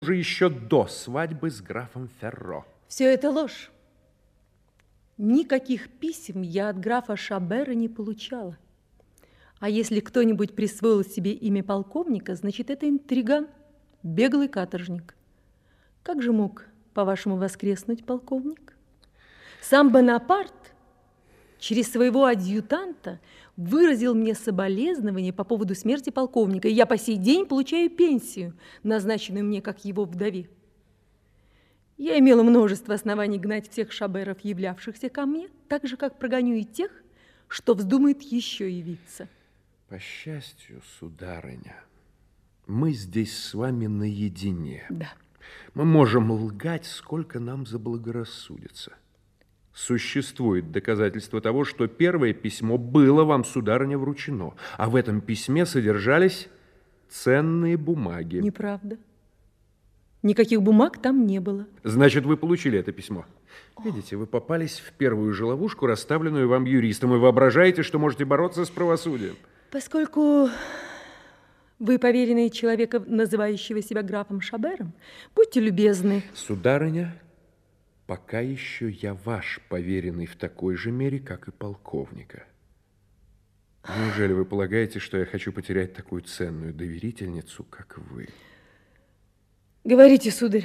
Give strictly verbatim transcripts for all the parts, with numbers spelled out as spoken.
уже еще до свадьбы с графом Ферро. Все это ложь. Никаких писем я от графа Шабера не получала. А если кто-нибудь присвоил себе имя полковника, значит, это интриган, беглый каторжник. Как же мог, по-вашему, воскреснуть полковник? Сам Бонапарт через своего адъютанта выразил мне соболезнование по поводу смерти полковника, и я по сей день получаю пенсию, назначенную мне как его вдове. Я имела множество оснований гнать всех шаберов, являвшихся ко мне, так же, как прогоню и тех, что вздумает еще явиться. По счастью, сударыня, мы здесь с вами наедине. Да. Мы можем лгать, сколько нам заблагорассудится. Существует доказательство того, что первое письмо было вам, сударыня, вручено, а в этом письме содержались ценные бумаги. Неправда. Никаких бумаг там не было. Значит, вы получили это письмо. Видите, вы попались в первую же ловушку, расставленную вам юристом, и воображаете, что можете бороться с правосудием. Поскольку вы поверенный человека, называющего себя графом Шабером, будьте любезны. Сударыня, пока еще я ваш поверенный в такой же мере, как и полковника. Неужели вы полагаете, что я хочу потерять такую ценную доверительницу, как вы? Говорите, сударь.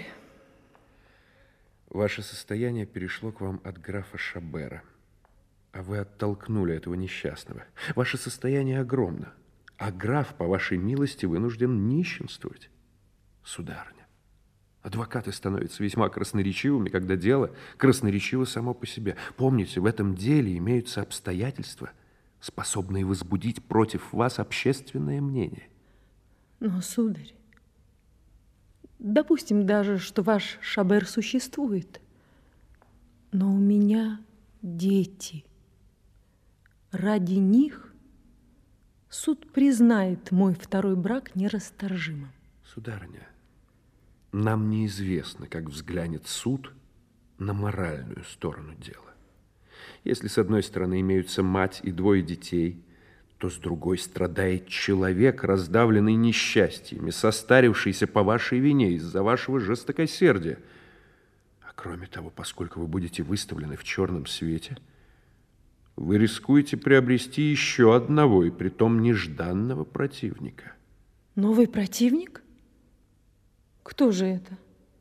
Ваше состояние перешло к вам от графа Шабера, а вы оттолкнули этого несчастного. Ваше состояние огромно, а граф, по вашей милости, вынужден нищенствовать. Сударыня, адвокаты становятся весьма красноречивыми, когда дело красноречиво само по себе. Помните, в этом деле имеются обстоятельства, способные возбудить против вас общественное мнение. Но, сударь, допустим даже, что ваш Шабер существует, но у меня дети. Ради них суд признает мой второй брак нерасторжимым. Сударыня, нам неизвестно, как взглянет суд на моральную сторону дела. Если с одной стороны имеются мать и двое детей, то с другой страдает человек, раздавленный несчастьями, состарившийся по вашей вине из-за вашего жестокосердия. А кроме того, поскольку вы будете выставлены в черном свете, вы рискуете приобрести еще одного, и притом нежданного противника. Новый противник? Кто же это?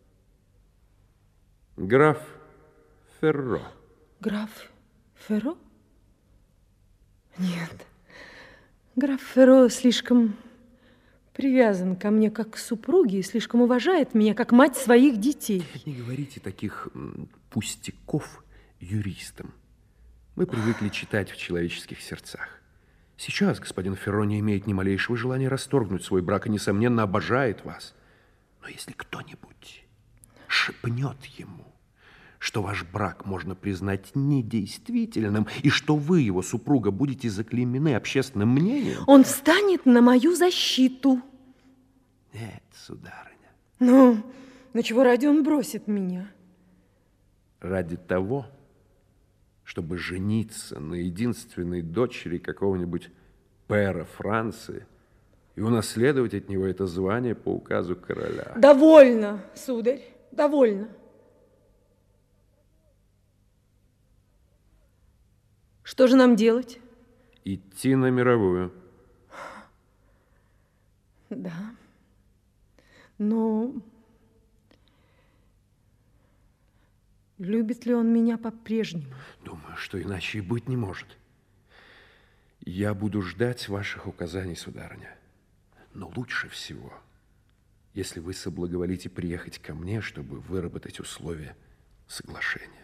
Граф Ферро. Граф Ферро? Нет. Граф Ферро слишком привязан ко мне как к супруге и слишком уважает меня как мать своих детей. Не говорите таких пустяков юристам. Мы привыкли читать в человеческих сердцах. Сейчас господин Ферро не имеет ни малейшего желания расторгнуть свой брак и, несомненно, обожает вас. Но если кто-нибудь шепнет ему, что ваш брак можно признать недействительным, и что вы, его супруга, будете заклеймены общественным мнением... Он встанет на мою защиту. Нет, сударыня. Ну, на чего ради он бросит меня? Ради того, чтобы жениться на единственной дочери какого-нибудь пэра Франции и унаследовать от него это звание по указу короля. Довольно, сударь, довольно. Что же нам делать? Идти на мировую. Да. Но любит ли он меня по-прежнему? Думаю, что иначе и быть не может. Я буду ждать ваших указаний, сударыня. Но лучше всего, если вы соблаговолите приехать ко мне, чтобы выработать условия соглашения.